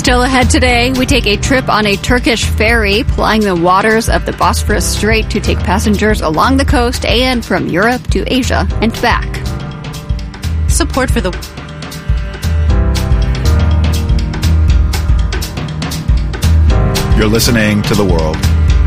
Still ahead today, we take a trip on a Turkish ferry, plying the waters of the Bosphorus Strait to take passengers along the coast and from Europe to Asia and back. Support for the... You're listening to The World.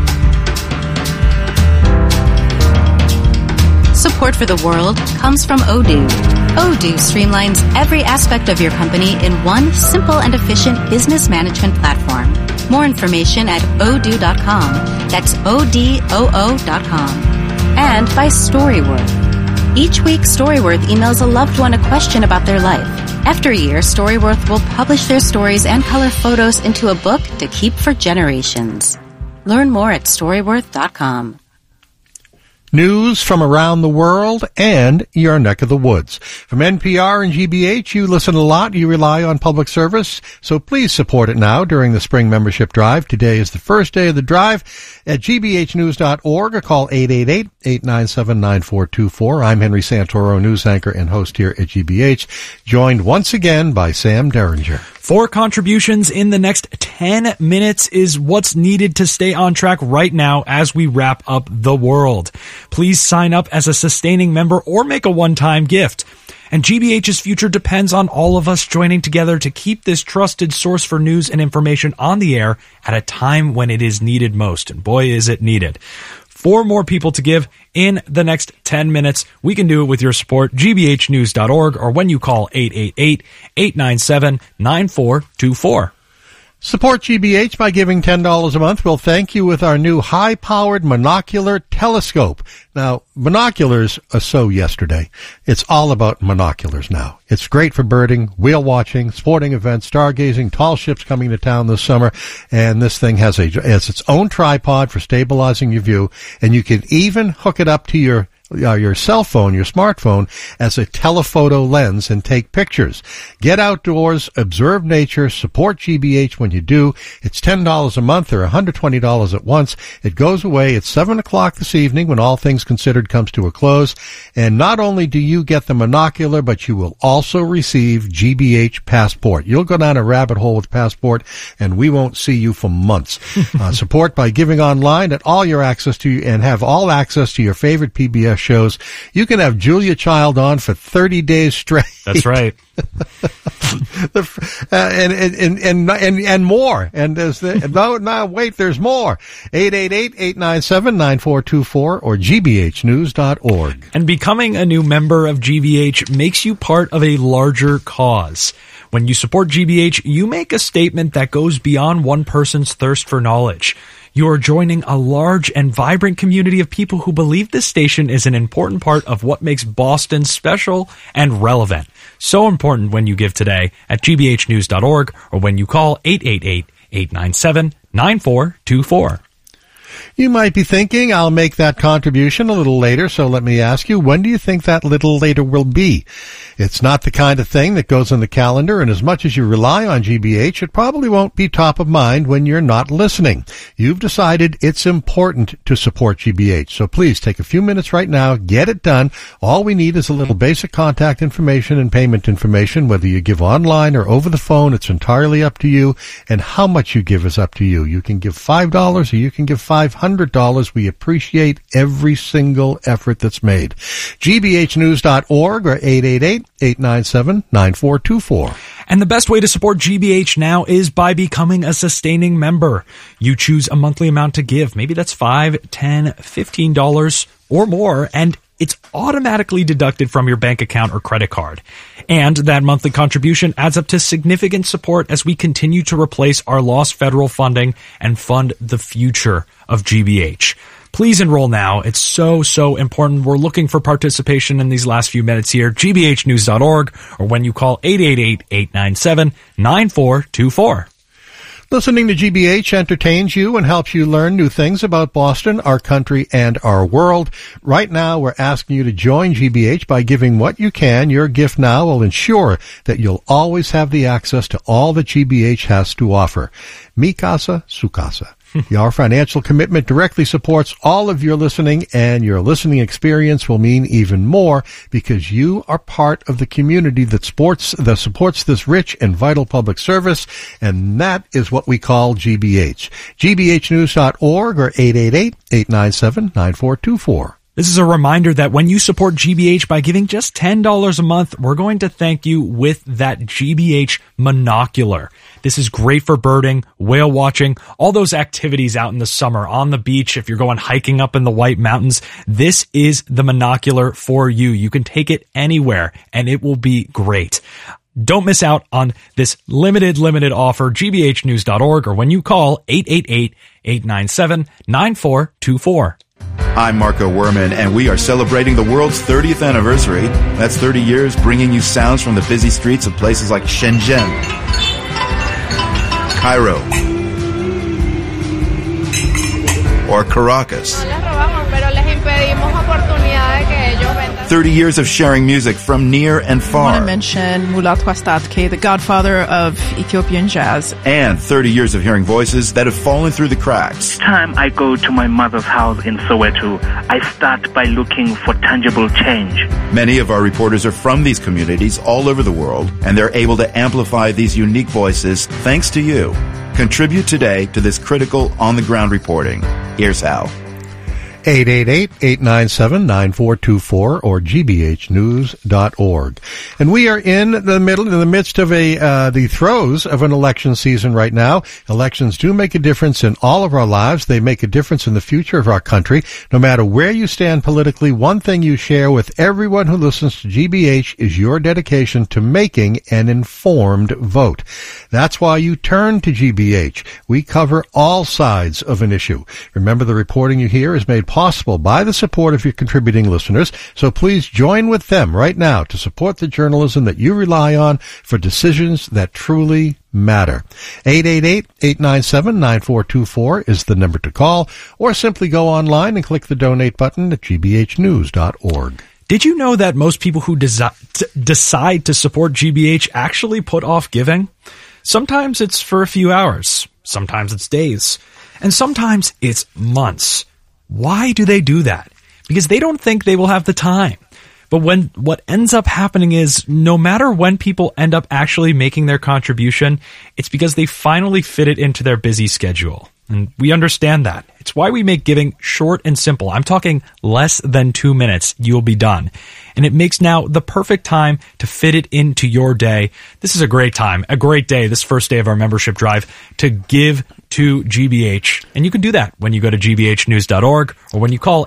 Support for The World comes from Odoo. Odoo streamlines every aspect of your company in one simple and efficient business management platform. More information at odoo.com. That's ODOO.com. And by Storyworth. Each week, Storyworth emails a loved one a question about their life. After a year, Storyworth will publish their stories and color photos into a book to keep for generations. Learn more at Storyworth.com. News from around the world and your neck of the woods. From NPR and GBH, you listen a lot. You rely on public service, so please support it now during the spring membership drive. Today is the first day of the drive at gbhnews.org or call 888-897-9424. I'm Henry Santoro, news anchor and host here at GBH, joined once again by Sam Derringer. 4 contributions in the next 10 minutes is what's needed to stay on track right now as we wrap up the world. Please sign up as a sustaining member or make a one-time gift. And GBH's future depends on all of us joining together to keep this trusted source for news and information on the air at a time when it is needed most. And boy, is it needed. 4 more people to give in the next 10 minutes. We can do it with your support, gbhnews.org, or when you call 888-897-9424. Support GBH by giving $10 a month. We'll thank you with our new high-powered monocular telescope. Now, binoculars are so yesterday. It's all about monoculars now. It's great for birding, whale watching, sporting events, stargazing, tall ships coming to town this summer. And this thing has its own tripod for stabilizing your view. And you can even hook it up to your cell phone, your smartphone, as a telephoto lens and take pictures. Get outdoors, observe nature, support GBH when you do. It's $10 a month or $120 at once. It goes away at 7 o'clock this evening when All Things Considered comes to a close. And not only do you get the monocular, but you will also receive GBH Passport. You'll go down a rabbit hole with Passport, and we won't see you for months. Support by giving online at all your access to and have all access to your favorite PBS shows. You can have Julia Child on for 30 days straight. That's right. and more. And there's wait, there's more. 888-897-9424 or gbhnews.org. And becoming a new member of GBH makes you part of a larger cause. When you support GBH, you make a statement that goes beyond one person's thirst for knowledge. You are joining a large and vibrant community of people who believe this station is an important part of what makes Boston special and relevant. So important when you give today at gbhnews.org or when you call 888-897-9424. You might be thinking, I'll make that contribution a little later, so let me ask you, when do you think that little later will be? It's not the kind of thing that goes on the calendar, and as much as you rely on GBH, it probably won't be top of mind when you're not listening. You've decided it's important to support GBH, so please take a few minutes right now, get it done. All we need is a little basic contact information and payment information. Whether you give online or over the phone, it's entirely up to you, and how much you give is up to you. You can give $5 or you can give $500. We appreciate every single effort that's made. gbhnews.org or 888-897-9424. And the best way to support GBH now is by becoming a sustaining member. You choose a monthly amount to give. Maybe that's $5, $10, $15 or more, and it's automatically deducted from your bank account or credit card. And that monthly contribution adds up to significant support as we continue to replace our lost federal funding and fund the future of GBH. Please enroll now. It's so important. We're looking for participation in these last few minutes here. gbhnews.org or when you call 888-897-9424. Listening to GBH entertains you and helps you learn new things about Boston, our country, and our world. Right now, we're asking you to join GBH by giving what you can. Your gift now will ensure that you'll always have the access to all that GBH has to offer. Mi casa, su casa. Our financial commitment directly supports all of your listening, and your listening experience will mean even more because you are part of the community that supports this rich and vital public service, and that is what we call GBH. GBHnews.org or 888-897-9424. This is a reminder that when you support GBH by giving just $10 a month, we're going to thank you with that GBH monocular. This is great for birding, whale watching, all those activities out in the summer, on the beach, if you're going hiking up in the White Mountains. This is the monocular for you. You can take it anywhere, and it will be great. Don't miss out on this limited offer, gbhnews.org, or when you call 888-897-9424. I'm Marco Werman, and we are celebrating the world's 30th anniversary. That's 30 years bringing you sounds from the busy streets of places like Shenzhen, Cairo, or Caracas. 30 years of sharing music from near and far. I want to mention Mulat Wastatke, the godfather of Ethiopian jazz. And 30 years of hearing voices that have fallen through the cracks. Each time I go to my mother's house in Soweto, I start by looking for tangible change. Many of our reporters are from these communities all over the world, and they're able to amplify these unique voices thanks to you. Contribute today to this critical on-the-ground reporting. Here's how. 888-897-9424 or gbhnews.org. And we are in the midst of the throes of an election season right now. Elections do make a difference in all of our lives. They make a difference in the future of our country. No matter where you stand politically, one thing you share with everyone who listens to GBH is your dedication to making an informed vote. That's why you turn to GBH. We cover all sides of an issue. Remember, the reporting you hear is made possible by the support of your contributing listeners, so please join with them right now to support the journalism that you rely on for decisions that truly matter. 888-897-9424 is the number to call, or simply go online and click the donate button at gbhnews.org. Did you know that most people who decide to support GBH actually put off giving? Sometimes it's for a few hours, sometimes it's days, and sometimes it's months. Why do they do that? Because they don't think they will have the time. But what ends up happening is, no matter when people end up actually making their contribution, it's because they finally fit it into their busy schedule. And we understand that. It's why we make giving short and simple. I'm talking less than 2 minutes. You'll be done. And it makes now the perfect time to fit it into your day. This is a great time, a great day, this first day of our membership drive, to give to GBH. And you can do that when you go to gbhnews.org or when you call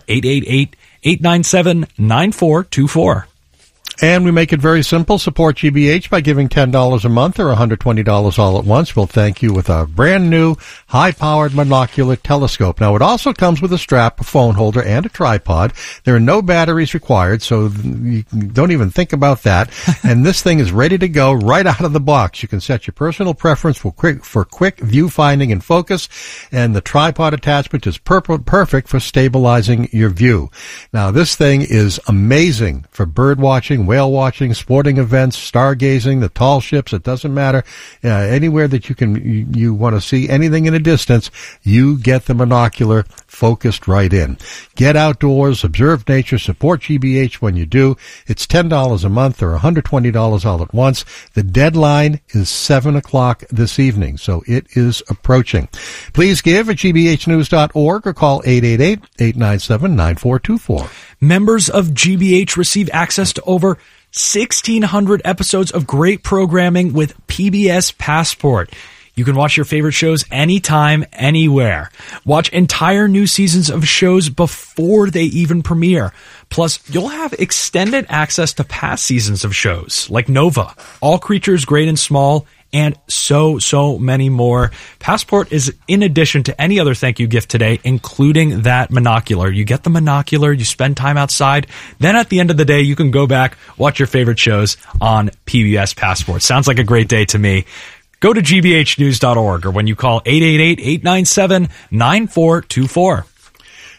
888-897-9424. And we make it very simple. Support GBH by giving $10 a month or $120 all at once. We'll thank you with our brand new high-powered monocular telescope. Now, it also comes with a strap, a phone holder, and a tripod. There are no batteries required, so you don't even think about that. And this thing is ready to go right out of the box. You can set your personal preference for quick viewfinding and focus, and the tripod attachment is perfect for stabilizing your view. Now, this thing is amazing for bird watching, whale watching, sporting events, stargazing, the tall ships. It doesn't matter. Anywhere that you want to see anything in a distance, you get the monocular focused right in. Get outdoors, observe nature, support GBH when you do. It's $10 a month or $120 all at once. The deadline is 7 o'clock this evening, so it is approaching. Please give at gbhnews.org or call 888-897-9424. Members of GBH receive access to over 1,600 episodes of great programming with PBS Passport. You can watch your favorite shows anytime, anywhere. Watch entire new seasons of shows before they even premiere. Plus, you'll have extended access to past seasons of shows like Nova, All Creatures Great and Small, and so many more. Passport is in addition to any other thank you gift today, including that monocular. You get the monocular, you spend time outside, then at the end of the day, you can go back, watch your favorite shows on PBS Passport. Sounds like a great day to me. Go to gbhnews.org or when you call 888-897-9424.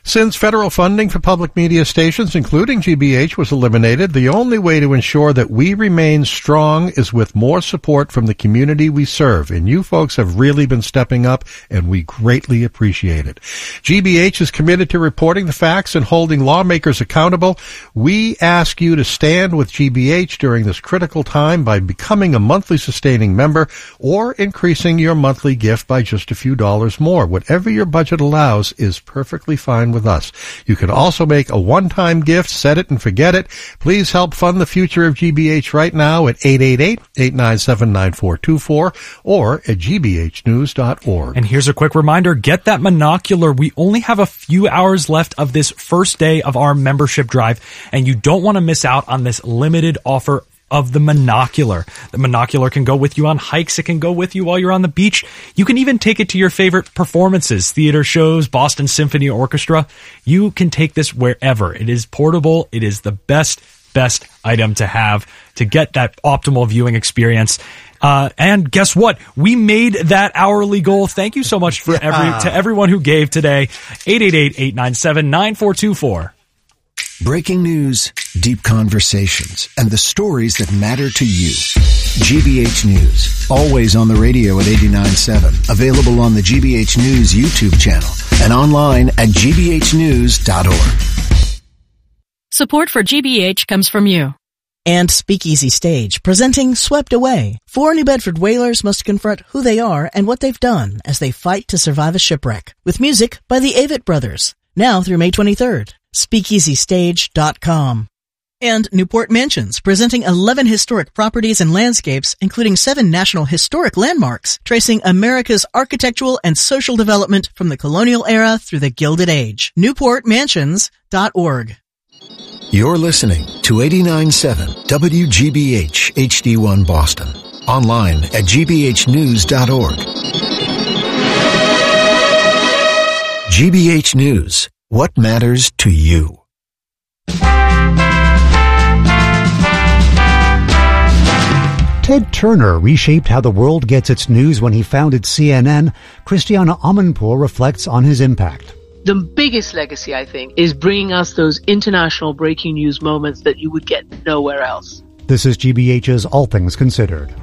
Since federal funding for public media stations, including GBH, was eliminated, the only way to ensure that we remain strong is with more support from the community we serve. And you folks have really been stepping up, and we greatly appreciate it. GBH is committed to reporting the facts and holding lawmakers accountable. We ask you to stand with GBH during this critical time by becoming a monthly sustaining member or increasing your monthly gift by just a few dollars more. Whatever your budget allows is perfectly fine with us. You can also make a one-time gift, set it and forget it. Please help fund the future of GBH right now at 888-897-9424 or at gbhnews.org. And here's a quick reminder, get that monocular. We only have a few hours left of this first day of our membership drive, and you don't want to miss out on this limited offer of the monocular. The monocular can go with you on hikes. It can go with you while you're on the beach. You can even take it to your favorite performances, theater shows, Boston Symphony Orchestra. You can take this wherever. It is portable. It is the best item to have to get that optimal viewing experience. And guess what? We made that hourly goal. Thank you so much to everyone who gave today. 888-897-9424. Breaking news, deep conversations, and the stories that matter to you. GBH News, always on the radio at 89.7, available on the GBH News YouTube channel and online at gbhnews.org. Support for GBH comes from you. And Speakeasy Stage, presenting Swept Away. 4 New Bedford whalers must confront who they are and what they've done as they fight to survive a shipwreck. With music by the Avett Brothers. Now through May 23rd. SpeakeasyStage.com. And Newport Mansions, presenting 11 historic properties and landscapes, including 7 national historic landmarks, tracing America's architectural and social development from the colonial era through the Gilded Age. NewportMansions.org. You're listening to 89.7 WGBH HD1 Boston. Online at gbhnews.org. GBH News. What matters to you? Ted Turner reshaped how the world gets its news when he founded CNN. Christiana Amanpour reflects on his impact. The biggest legacy, I think, is bringing us those international breaking news moments that you would get nowhere else. This is GBH's All Things Considered.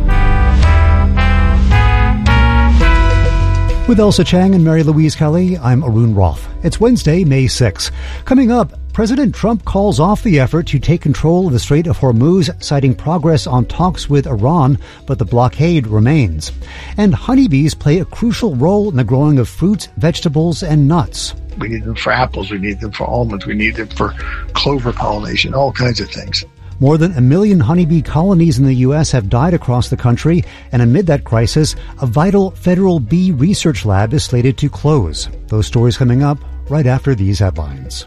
With Elsa Chang and Mary Louise Kelly, I'm Arun Roth. It's Wednesday, May 6. Coming up, President Trump calls off the effort to take control of the Strait of Hormuz, citing progress on talks with Iran, but the blockade remains. And honeybees play a crucial role in the growing of fruits, vegetables, and nuts. We need them for apples, we need them for almonds, we need them for clover pollination, all kinds of things. More than 1 million honeybee colonies in the U.S. have died across the country, and amid that crisis, a vital federal bee research lab is slated to close. Those stories coming up right after these headlines.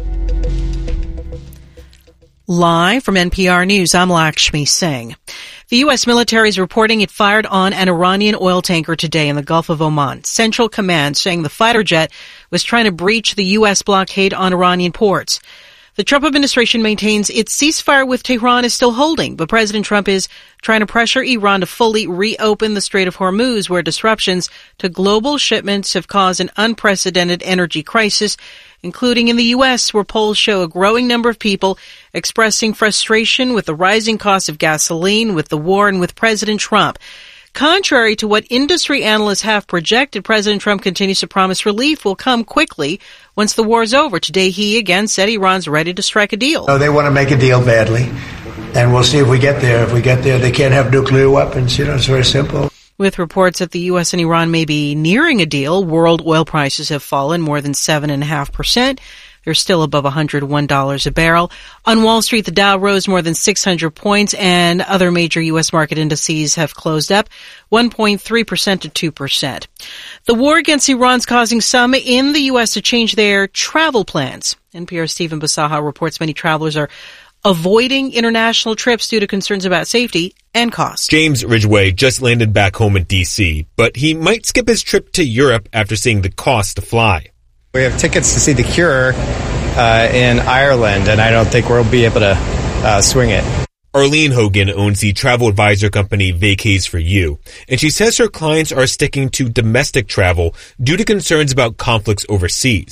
Live from NPR News, I'm Lakshmi Singh. The U.S. military is reporting it fired on an Iranian oil tanker today in the Gulf of Oman. Central Command saying the fighter jet was trying to breach the U.S. blockade on Iranian ports. The Trump administration maintains its ceasefire with Tehran is still holding, but President Trump is trying to pressure Iran to fully reopen the Strait of Hormuz, where disruptions to global shipments have caused an unprecedented energy crisis, including in the U.S., where polls show a growing number of people expressing frustration with the rising cost of gasoline, with the war, and with President Trump. Contrary to what industry analysts have projected, President Trump continues to promise relief will come quickly once the war is over. Today, he again said Iran's ready to strike a deal. They want to make a deal badly, and we'll see if we get there. If we get there, they can't have nuclear weapons. It's very simple. With reports that the U.S. and Iran may be nearing a deal, world oil prices have fallen more than 7.5%. They're still above $101 a barrel. On Wall Street, the Dow rose more than 600 points, and other major U.S. market indices have closed up 1.3% to 2%. The war against Iran's causing some in the U.S. to change their travel plans. NPR's Stephen Basaha reports many travelers are avoiding international trips due to concerns about safety and cost. James Ridgway just landed back home in D.C., but he might skip his trip to Europe after seeing the cost to fly. We have tickets to see The Cure in Ireland, and I don't think we'll be able to swing it. Arlene Hogan owns the travel advisor company Vacays for You, and she says her clients are sticking to domestic travel due to concerns about conflicts overseas.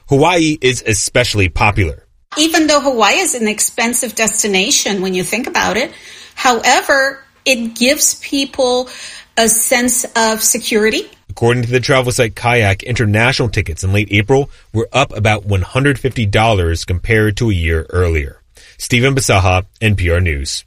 Hawaii is especially popular. Even though Hawaii is an expensive destination when you think about it, however, it gives people a sense of security. According to the travel site Kayak, international tickets in late April were up about $150 compared to a year earlier. Stephen Basaha, NPR News.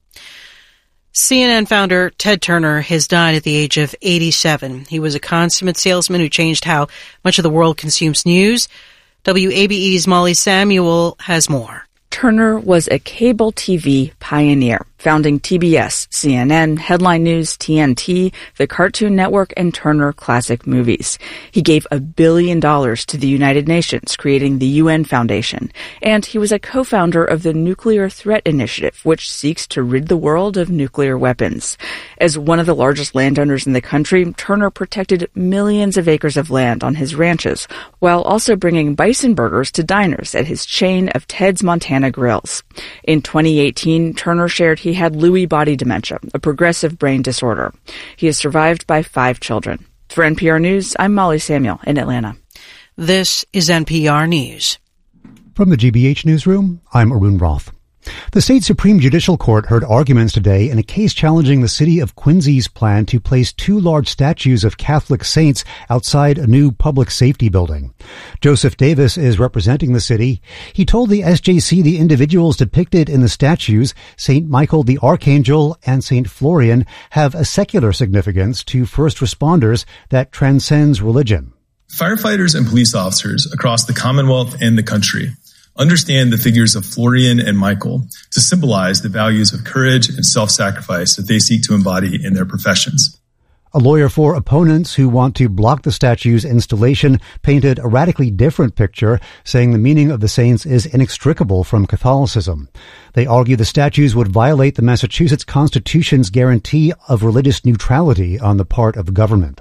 CNN founder Ted Turner has died at the age of 87. He was a consummate salesman who changed how much of the world consumes news. WABE's Molly Samuel has more. Turner was a cable TV pioneer, founding TBS, CNN, Headline News, TNT, the Cartoon Network, and Turner Classic Movies. He gave $1 billion to the United Nations, creating the UN Foundation. And he was a co-founder of the Nuclear Threat Initiative, which seeks to rid the world of nuclear weapons. As one of the largest landowners in the country, Turner protected millions of acres of land on his ranches, while also bringing bison burgers to diners at his chain of Ted's Montana Grills. In 2018, Turner shared he had Lewy body dementia, a progressive brain disorder. He is survived by 5 children. For NPR News, I'm Molly Samuel in Atlanta. This is NPR News. From the GBH Newsroom, I'm Arun Roth. The state Supreme Judicial Court heard arguments today in a case challenging the city of Quincy's plan to place 2 large statues of Catholic saints outside a new public safety building. Joseph Davis is representing the city. He told the SJC the individuals depicted in the statues, St. Michael the Archangel and St. Florian, have a secular significance to first responders that transcends religion. Firefighters and police officers across the Commonwealth and the country understand the figures of Florian and Michael to symbolize the values of courage and self-sacrifice that they seek to embody in their professions. A lawyer for opponents who want to block the statue's installation painted a radically different picture, saying the meaning of the saints is inextricable from Catholicism. They argue the statues would violate the Massachusetts Constitution's guarantee of religious neutrality on the part of the government.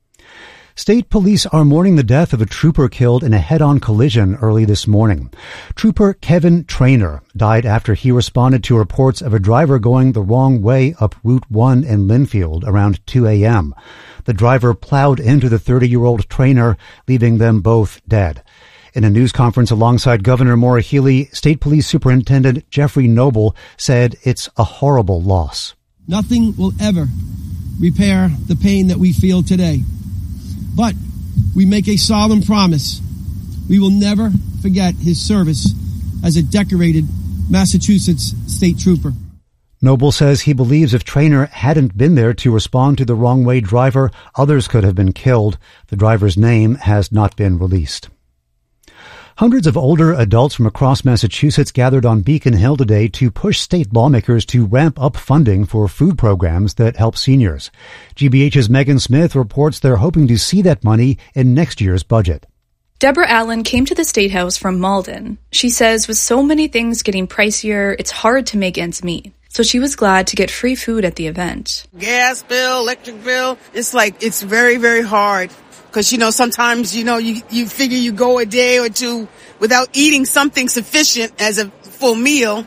State police are mourning the death of a trooper killed in a head-on collision early this morning. Trooper Kevin Traynor died after he responded to reports of a driver going the wrong way up Route 1 in Linfield around 2 a.m. The driver plowed into the 30-year-old Traynor, leaving them both dead. In a news conference alongside Governor Maura Healey, State Police Superintendent Jeffrey Noble said it's a horrible loss. Nothing will ever repair the pain that we feel today. But we make a solemn promise. We will never forget his service as a decorated Massachusetts state trooper. Noble says he believes if Traynor hadn't been there to respond to the wrong-way driver, others could have been killed. The driver's name has not been released. Hundreds of older adults from across Massachusetts gathered on Beacon Hill today to push state lawmakers to ramp up funding for food programs that help seniors. GBH's Megan Smith reports they're hoping to see that money in next year's budget. Deborah Allen came to the State House from Malden. She says with so many things getting pricier, it's hard to make ends meet. So she was glad to get free food at the event. Gas bill, electric bill, it's very, very hard. Because, sometimes, you figure you go a day or two without eating something sufficient as a full meal,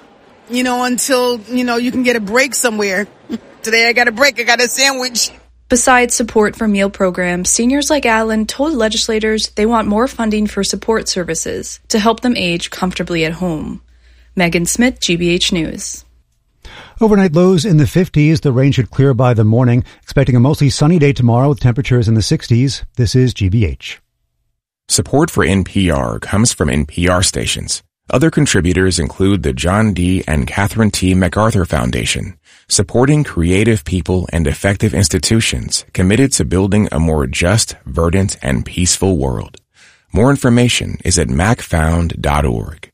until, you can get a break somewhere. Today I got a break. I got a sandwich. Besides support for meal programs, seniors like Allen told legislators they want more funding for support services to help them age comfortably at home. Megan Smith, GBH News. Overnight lows in the 50s. The rain should clear by the morning. Expecting a mostly sunny day tomorrow with temperatures in the 60s. This is GBH. Support for NPR comes from NPR stations. Other contributors include the John D. and Catherine T. MacArthur Foundation, supporting creative people and effective institutions committed to building a more just, verdant, and peaceful world. More information is at macfound.org.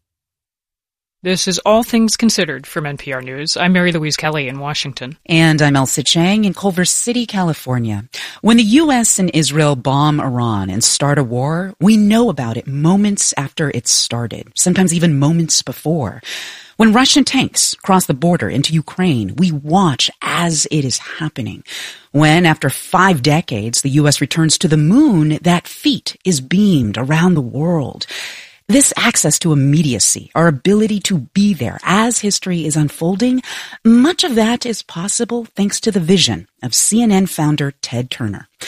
This is All Things Considered from NPR News. I'm Mary Louise Kelly in Washington. And I'm Elsa Chang in Culver City, California. When the U.S. and Israel bomb Iran and start a war, we know about it moments after it started, sometimes even moments before. When Russian tanks cross the border into Ukraine, we watch as it is happening. When, after 5 decades, the U.S. returns to the moon, that feat is beamed around the world. This access to immediacy, our ability to be there as history is unfolding, much of that is possible thanks to the vision of CNN founder Ted Turner.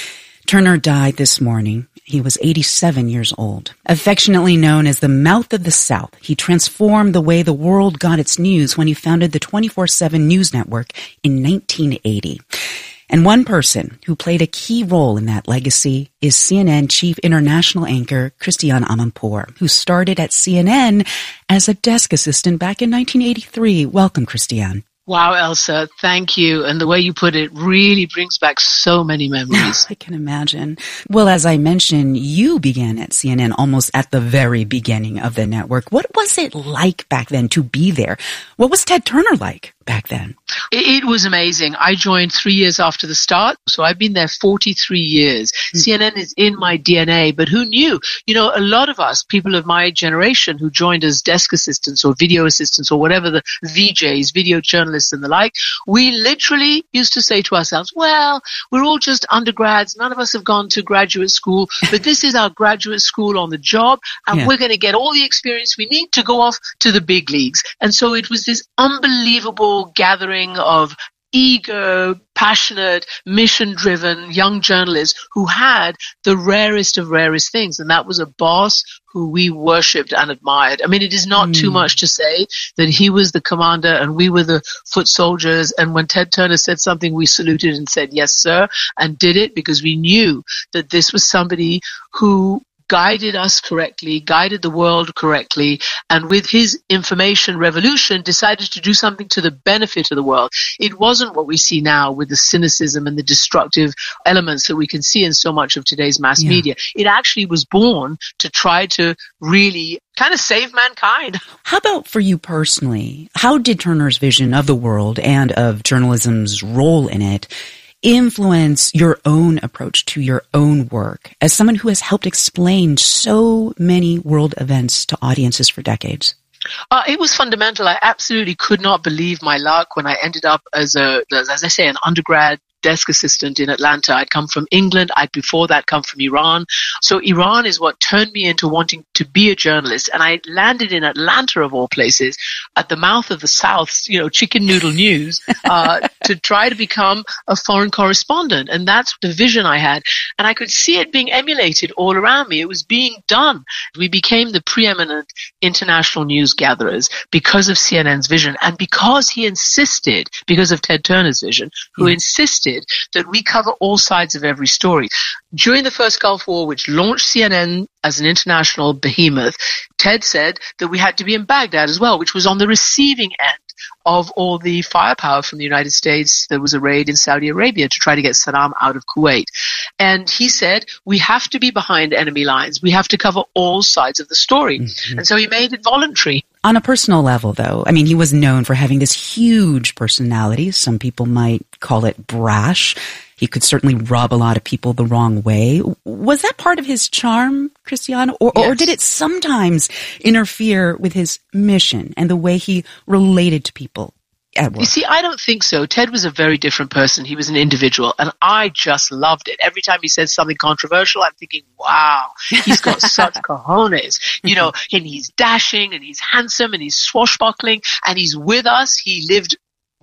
Turner died this morning. He was 87 years old. Affectionately known as the Mouth of the South, he transformed the way the world got its news when he founded the 24/7 News Network in 1980. And one person who played a key role in that legacy is CNN chief international anchor Christiane Amanpour, who started at CNN as a desk assistant back in 1983. Welcome, Christiane. Wow, Elsa, thank you. And the way you put it really brings back so many memories. I can imagine. Well, as I mentioned, you began at CNN almost at the very beginning of the network. What was it like back then to be there? What was Ted Turner like back then? It was amazing. I joined 3 years after the start, so I've been there 43 years. CNN is in my DNA, but who knew? You know, a lot of us, people of my generation who joined as desk assistants or video assistants or whatever the VJs, video journalists and the like, we literally used to say to ourselves, well, we're all just undergrads. None of us have gone to graduate school, but this is our graduate school on the job, and we're going to get all the experience we need to go off to the big leagues. And so it was this unbelievable gathering of eager, passionate, mission-driven young journalists who had the rarest of rarest things, and that was a boss who we worshipped and admired. I mean, it is not too much to say that he was the commander and we were the foot soldiers, and when Ted Turner said something, we saluted and said, yes, sir, and did it because we knew that this was somebody who guided us correctly, guided the world correctly, and with his information revolution decided to do something to the benefit of the world. It wasn't what we see now with the cynicism and the destructive elements that we can see in so much of today's mass media. It actually was born to try to really kind of save mankind. How about for you personally? How did Turner's vision of the world and of journalism's role in it influence your own approach to your own work as someone who has helped explain so many world events to audiences for decades? It was fundamental. I absolutely could not believe my luck when I ended up as an undergrad desk assistant in Atlanta. I'd come from England. I'd before that come from Iran. So Iran is what turned me into wanting to be a journalist. And I landed in Atlanta, of all places, at the mouth of the South, chicken noodle news, to try to become a foreign correspondent. And that's the vision I had. And I could see it being emulated all around me. It was being done. We became the preeminent international news gatherers because of CNN's vision and because he insisted, because of Ted Turner's vision, who insisted that we cover all sides of every story. During the first Gulf War, which launched CNN as an international behemoth, Ted said that we had to be in Baghdad as well, which was on the receiving end of all the firepower from the United States. There was a raid in Saudi Arabia to try to get Saddam out of Kuwait. And he said, we have to be behind enemy lines. We have to cover all sides of the story. Mm-hmm. And so he made it voluntary. On a personal level, though, I mean, he was known for having this huge personality. Some people might call it brash. He could certainly rub a lot of people the wrong way. Was that part of his charm, Christiane? Or did it sometimes interfere with his mission and the way he related to people at work? You see, I don't think so. Ted was a very different person. He was an individual, and I just loved it. Every time he said something controversial, I'm thinking, wow, he's got such cojones, and he's dashing, and he's handsome, and he's swashbuckling, and he's with us. He lived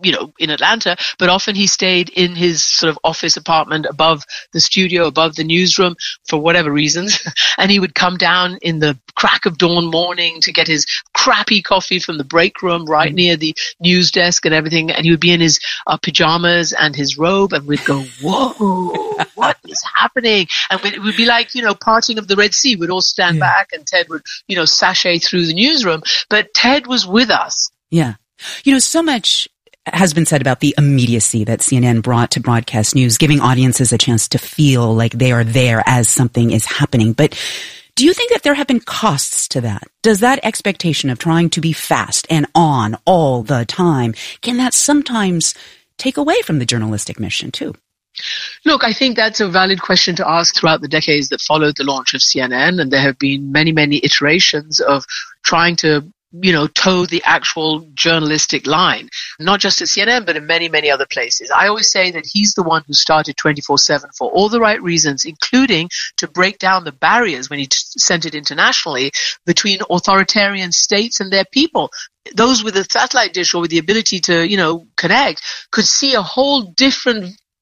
in Atlanta, but often he stayed in his sort of office apartment above the studio, above the newsroom for whatever reasons. And he would come down in the crack of dawn morning to get his crappy coffee from the break room right near the news desk and everything. And he would be in his pajamas and his robe, and we'd go, whoa, what is happening? And it would be like, parting of the Red Sea. We'd all stand back and Ted would, sashay through the newsroom. But Ted was with us. Yeah. So much has been said about the immediacy that CNN brought to broadcast news, giving audiences a chance to feel like they are there as something is happening. But do you think that there have been costs to that? Does that expectation of trying to be fast and on all the time, can that sometimes take away from the journalistic mission too? Look, I think that's a valid question to ask throughout the decades that followed the launch of CNN. And there have been many, many iterations of trying to toe the actual journalistic line, not just at CNN, but in many, many other places. I always say that he's the one who started 24/7 for all the right reasons, including to break down the barriers when he sent it internationally between authoritarian states and their people. Those with a satellite dish or with the ability to, connect could see a whole different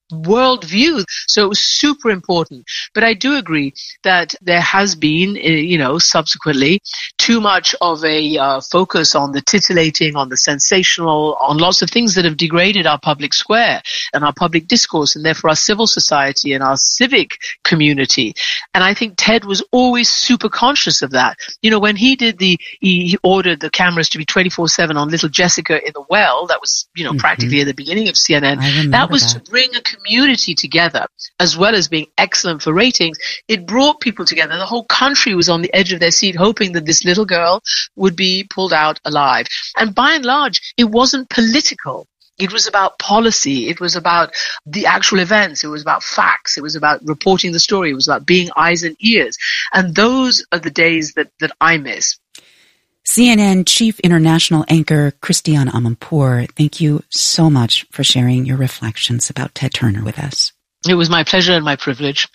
worldview. So it was super important. But I do agree that there has been, subsequently too much of a focus on the titillating, on the sensational, on lots of things that have degraded our public square and our public discourse, and therefore our civil society and our civic community. And I think Ted was always super conscious of that. When he ordered the cameras to be 24/7 on little Jessica in the well, that was, practically at the beginning of CNN. That was to bring a community together, as well as being excellent for ratings. It brought people together. The whole country was on the edge of their seat, hoping that this little girl would be pulled out alive. And by and large, it wasn't political. It was about policy. It was about the actual events. It was about facts. It was about reporting the story. It was about being eyes and ears. And those are the days that I miss. CNN Chief International Anchor Christiane Amanpour, thank you so much for sharing your reflections about Ted Turner with us. It was my pleasure and my privilege.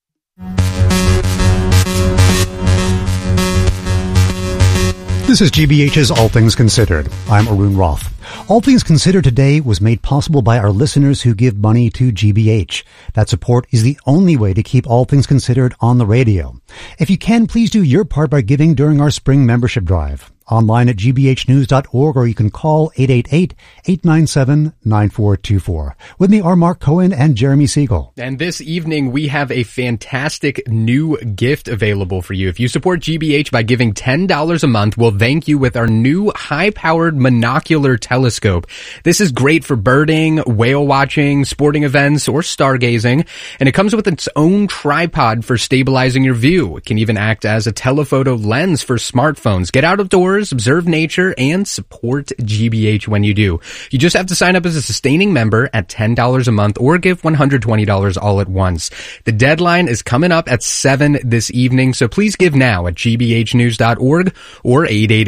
This is GBH's All Things Considered. I'm Arun Roth. All Things Considered today was made possible by our listeners who give money to GBH. That support is the only way to keep All Things Considered on the radio. If you can, please do your part by giving during our spring membership drive. Online at gbhnews.org, or you can call 888-897-9424. With me are Mark Cohen and Jeremy Siegel. And this evening, we have a fantastic new gift available for you. If you support GBH by giving $10 a month, we'll thank you with our new high-powered monocular telescope. This is great for birding, whale watching, sporting events, or stargazing. And it comes with its own tripod for stabilizing your view. It can even act as a telephoto lens for smartphones. Get out of doors, observe nature, and support GBH when you do. You just have to sign up as a sustaining member at $10 a month or give $120 all at once. The deadline is coming up at 7 this evening, so please give now at gbhnews.org or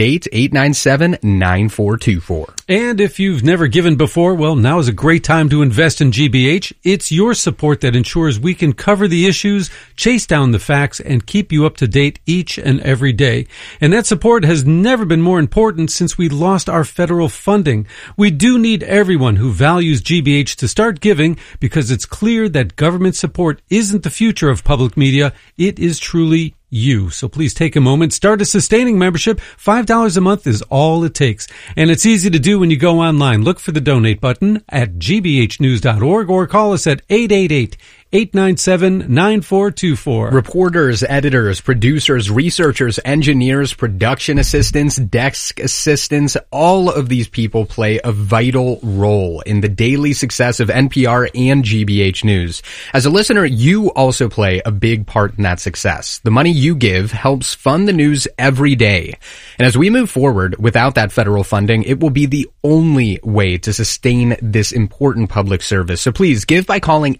888-897-9424. And if you've never given before, well, now is a great time to invest in GBH. It's your support that ensures we can cover the issues, chase down the facts, and keep you up to date each and every day. And that support has never been more important since we lost our federal funding. We do need everyone who values GBH to start giving, because it's clear that government support isn't the future of public media. It is truly you. So please take a moment, start a sustaining membership. $5 a month is all it takes. And it's easy to do when you go online. Look for the donate button at gbhnews.org or call us at 888-897-9424. Reporters, editors, producers, researchers, engineers, production assistants, desk assistants, all of these people play a vital role in the daily success of NPR and GBH News. As a listener, you also play a big part in that success. The money you give helps fund the news every day. And as we move forward without that federal funding, it will be the only way to sustain this important public service. So please give by calling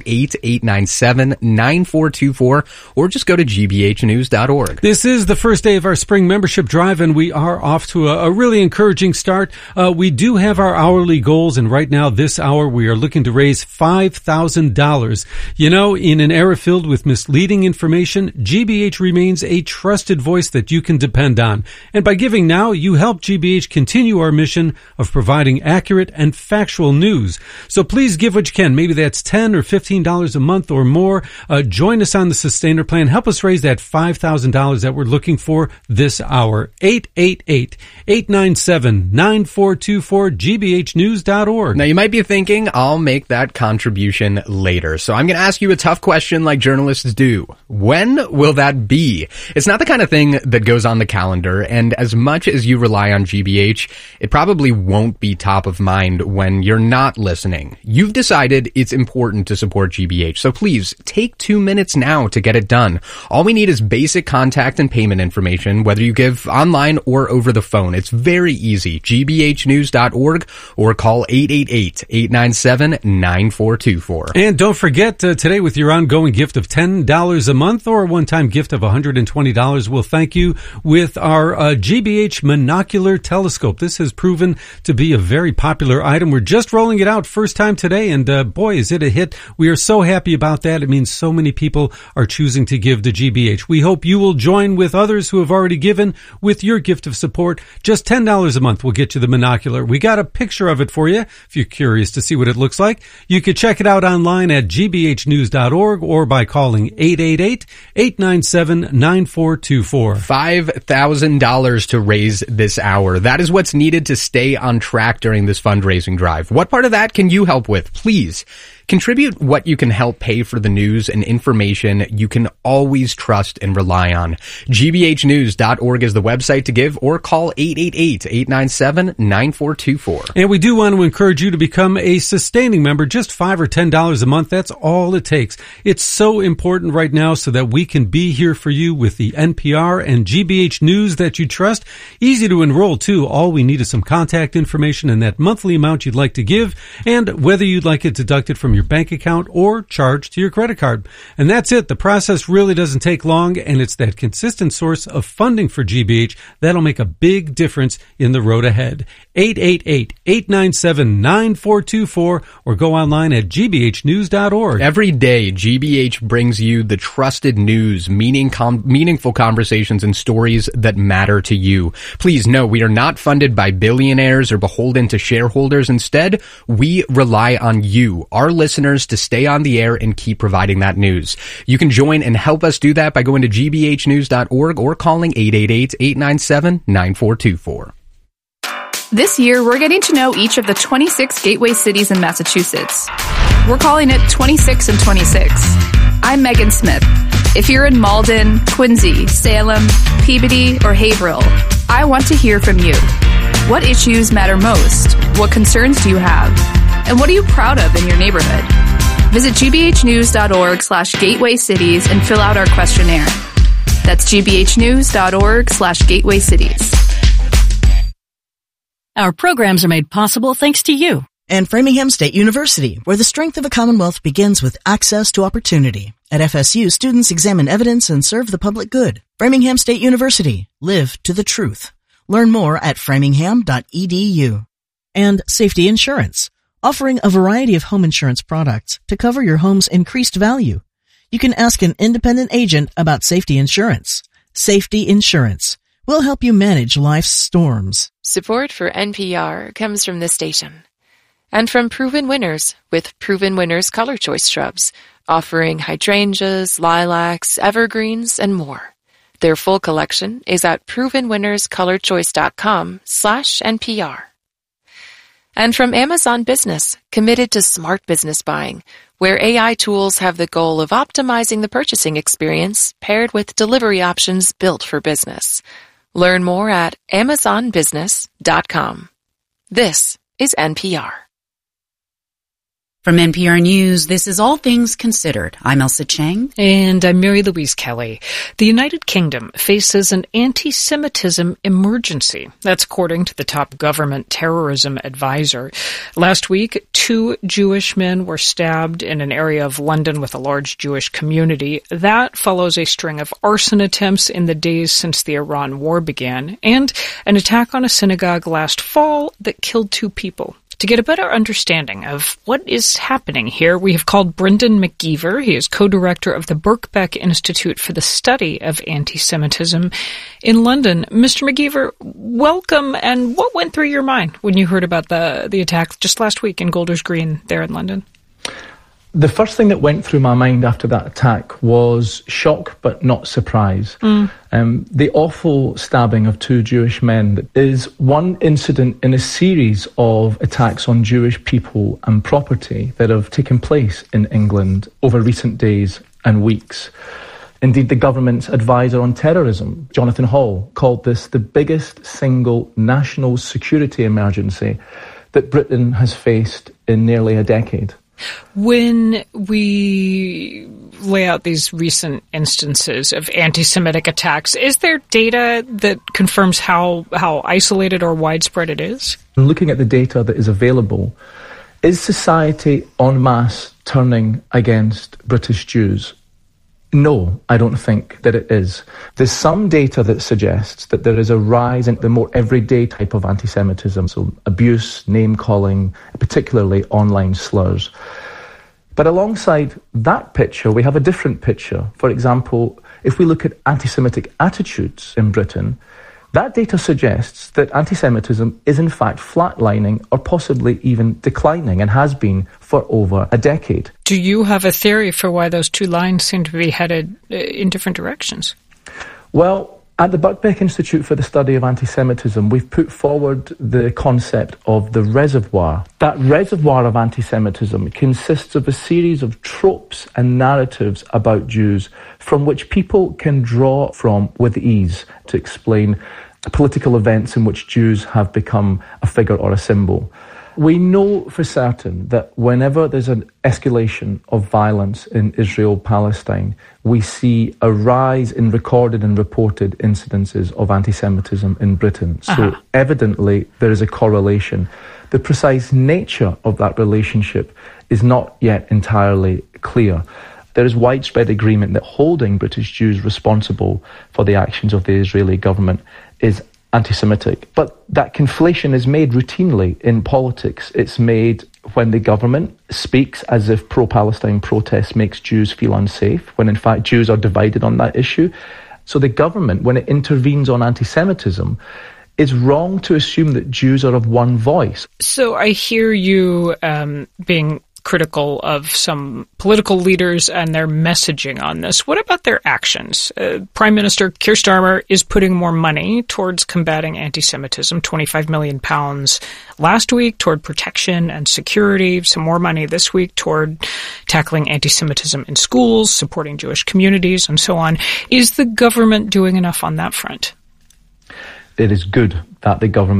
888-897-9424 or just go to gbhnews.org. This is the first day of our spring membership drive, and we are off to a really encouraging start. We do have our hourly goals, and right now, this hour, we are looking to raise $5,000. You know, in an era filled with misleading information, GBH remains a trusted voice that you can depend on. And by giving now, you help GBH continue our mission of providing accurate and factual news. So please give what you can. Maybe that's $10 or $15 a month or more. Join us on the Sustainer Plan. Help us raise that $5,000 that we're looking for this hour. 888-897-9424, gbhnews.org. Now, you might be thinking, I'll make that contribution later. So I'm going to ask you a tough question like journalists do. When will that be? It's not the kind of thing that goes on the calendar, and as much as you rely on GBH, it probably won't be top of mind when you're not listening. You've decided it's important to support GBH, so please take 2 minutes now to get it done. All we need is basic contact and payment information, whether you give online or over the phone. It's very easy. gbhnews.org or call 888-897-9424. And don't forget, today with your ongoing gift of $10 a month or a one-time gift of $120, we'll thank you with our GBH monocular telescope. This has proven to be a very popular item. We're just rolling it out first time today, and boy, is it a hit. We are so happy about that. It means so many people are choosing to give to GBH. We hope you will join with others who have already given with your gift of support. Just $10 a month will get you the monocular. We got a picture of it for you if you're curious to see what it looks like. You could check it out online at gbhnews.org or by calling 888-897-9424. $5,000 to raise this hour. That is what's needed to stay on track during this fundraising drive. What part of that can you help with? Please contribute what you can help pay for the news and information you can always trust and rely on. gbhnews.org is the website to give, or call 888-897-9424. And we do want to encourage you to become a sustaining member. Just $5 or $10 a month. That's all it takes. It's so important right now so that we can be here for you with the NPR and GBH News that you trust. Easy to enroll too. All we need is some contact information and that monthly amount you'd like to give, and whether you'd like it deducted from your bank account or charged to your credit card. And that's it. The process really doesn't take long, and it's that consistent source of funding for GBH that'll make a big difference in the road ahead. 888-897-9424 or go online at gbhnews.org. Every day, GBH brings you the trusted news, meaningful conversations and stories that matter to you. Please know we are not funded by billionaires or beholden to shareholders. Instead, we rely on you, our listeners, to stay on the air and keep providing that news. You can join and help us do that by going to gbhnews.org or calling 888-897-9424. This year, we're getting to know each of the 26 gateway cities in Massachusetts. We're calling it 26 and 26. I'm Megan Smith. If you're in Malden, Quincy, Salem, Peabody, or Haverhill, I want to hear from you. What issues matter most? What concerns do you have? And what are you proud of in your neighborhood? Visit gbhnews.org/gateway cities and fill out our questionnaire. That's gbhnews.org/gateway cities. Our programs are made possible thanks to you. And Framingham State University, where the strength of a Commonwealth begins with access to opportunity. At FSU, students examine evidence and serve the public good. Framingham State University. Live to the truth. Learn more at framingham.edu. And Safety Insurance, offering a variety of home insurance products to cover your home's increased value. You can ask an independent agent about safety insurance. Safety Insurance will help you manage life's storms. Support for NPR comes from this station. And from Proven Winners, with Proven Winners Color Choice Shrubs, offering hydrangeas, lilacs, evergreens, and more. Their full collection is at provenwinnerscolorchoice.com/NPR. And from Amazon Business, committed to smart business buying, where AI tools have the goal of optimizing the purchasing experience paired with delivery options built for business. Learn more at amazonbusiness.com. This is NPR. From NPR News, this is All Things Considered. I'm Elsa Chang. And I'm Mary Louise Kelly. The United Kingdom faces an anti-Semitism emergency. That's according to the top government terrorism advisor. Last week, 2 Jewish men were stabbed in an area of London with a large Jewish community. That follows a string of arson attempts in the days since the Iran war began, and an attack on a synagogue last fall that killed 2 people. To get a better understanding of what is happening here, we have called Brendan McGeever. He is co-director of the Birkbeck Institute for the Study of Anti-Semitism in London. Mr. McGeever, welcome. And what went through your mind when you heard about the attack just last week in Golders Green there in London? The first thing that went through my mind after that attack was shock, but not surprise. The awful stabbing of 2 Jewish men is one incident in a series of attacks on Jewish people and property that have taken place in England over recent days and weeks. Indeed, the government's advisor on terrorism, Jonathan Hall, called this the biggest single national security emergency that Britain has faced in nearly a decade. When we lay out these recent instances of anti-Semitic attacks, is there data that confirms how isolated or widespread it is? Looking at the data that is available, is society en masse turning against British Jews? No, I don't think that it is. There's some data that suggests that there is a rise in the more everyday type of anti-Semitism, so abuse, name-calling, particularly online slurs. But alongside that picture, we have a different picture. For example, if we look at anti-Semitic attitudes in Britain, that data suggests that anti-Semitism is in fact flatlining or possibly even declining and has been for over a decade. Do you have a theory for why those two lines seem to be headed in different directions? Well, at the Birkbeck Institute for the Study of Anti-Semitism, we've put forward the concept of the reservoir. That reservoir of anti-Semitism consists of a series of tropes and narratives about Jews from which people can draw from with ease to explain political events in which Jews have become a figure or a symbol. We know for certain that whenever there's an escalation of violence in Israel-Palestine, we see a rise in recorded and reported incidences of anti-Semitism in Britain. So evidently there is a correlation. The precise nature of that relationship is not yet entirely clear. There is widespread agreement that holding British Jews responsible for the actions of the Israeli government is anti-Semitic. But that conflation is made routinely in politics. It's made when the government speaks as if pro-Palestine protests makes Jews feel unsafe, when in fact Jews are divided on that issue. So the government, when it intervenes on anti-Semitism, it's wrong to assume that Jews are of one voice. So I hear you being critical of some political leaders and their messaging on this. What about their actions? Prime Minister Keir Starmer is putting more money towards combating anti-Semitism, £25 million last week toward protection and security, some more money this week toward tackling anti-Semitism in schools, supporting Jewish communities, and so on. Is the government doing enough on that front? It is good that the government